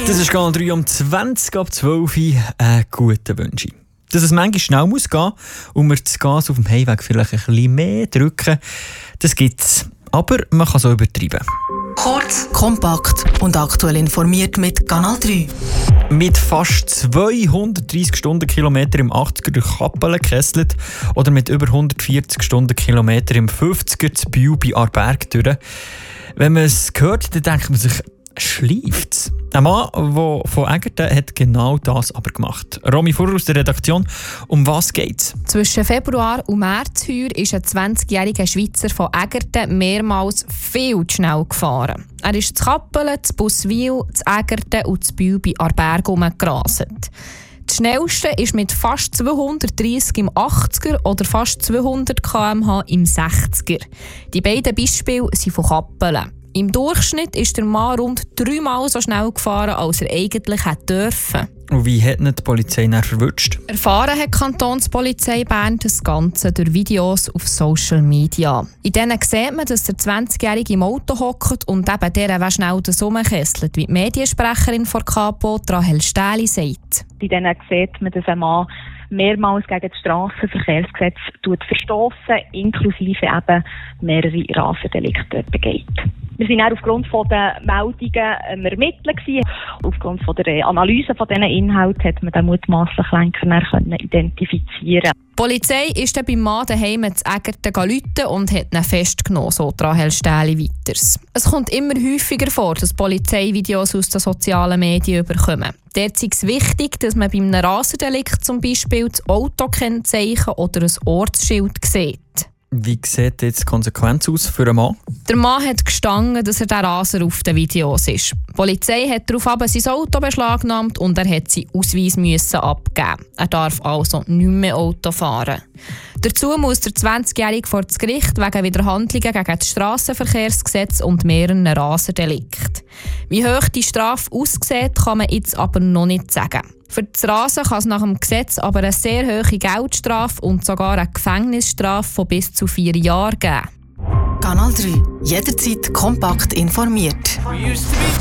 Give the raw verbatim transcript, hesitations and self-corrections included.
Das ist Kanal drei um zwanzig ab zwölf Uhr. Einen guten Wünsche. Dass es manchmal schnell muss gehen und wir das Gas auf dem Heimweg vielleicht ein bisschen mehr drücken, das gibt es. Aber man kann es auch übertreiben. Kurz, kompakt und aktuell informiert mit Kanal drei. Mit fast zweihundertdreissig Stundenkilometer im achtziger durch Kappelen gekesselt oder mit über hundertvierzig Stundenkilometer im fünfziger zu Biel bei Aarberg durch. Wenn man es hört, dann denkt man sich, schleift's. Ein Mann, der von Egerten hat genau das aber gemacht. Romy Furrer aus der Redaktion, um was geht's? Zwischen Februar und März heuer ist ein zwanzigjähriger Schweizer von Egerten mehrmals viel zu schnell gefahren. Er ist zu Kappelen, zu Buswil, zu Egerten und zu Biel bei Aarberg rumgerastet. Das Schnellste ist mit fast zweihundertdreissig im achtziger oder fast zweihundert Kilometer pro Stunde im sechziger. Die beiden Beispiele sind von Kappelen. Im Durchschnitt ist der Mann rund dreimal so schnell gefahren, als er eigentlich hätte dürfen. Und wie hat ihn die Polizei dann verwutscht? Erfahren hat die Kantonspolizei Bern das Ganze durch Videos auf Social Media. In denen sieht man, dass der zwanzigjährige im Auto hockt und eben der schnell das rumkesselt, wie die Mediensprecherin von Kapo, Rahel Stähli, sagt. In denen sieht man, dass ein Mann mehrmals gegen das Strassenverkehrsgesetz verstossen, inklusive eben mehrere Rassendelikte begeht. Wir waren aufgrund der Meldungen am Ermitteln. Aufgrund der Analyse dieser Inhalte hat man den mutmaßlichen Lenker identifizieren. Die Polizei ist dann beim Mann daheim zu Egerten läuten und hat ihn festgenommen, so Rahel Stähli weiters. Es kommt immer häufiger vor, dass Polizeivideos aus den sozialen Medien überkommen. Dort ist es wichtig, dass man bei einem Rassendelikt zum Beispiel das Autokennzeichen oder ein Ortsschild sieht. Wie sieht jetzt die Konsequenz aus für einen Mann? Der Mann hat gestanden, dass er der Raser auf den Videos ist. Die Polizei hat daraufhin sein Auto beschlagnahmt und er hat seinen Ausweis müssen abgeben. Er darf also nicht mehr Auto fahren. Dazu muss der zwanzigjährige vor das Gericht wegen Widerhandlungen gegen das Strassenverkehrsgesetz und mehreren Rasendelikten. Wie hoch die Strafe aussieht, kann man jetzt aber noch nicht sagen. Für das Rasen kann es nach dem Gesetz aber eine sehr hohe Geldstrafe und sogar eine Gefängnisstrafe von bis zu vier Jahren geben. Kanal drei. Jederzeit kompakt informiert.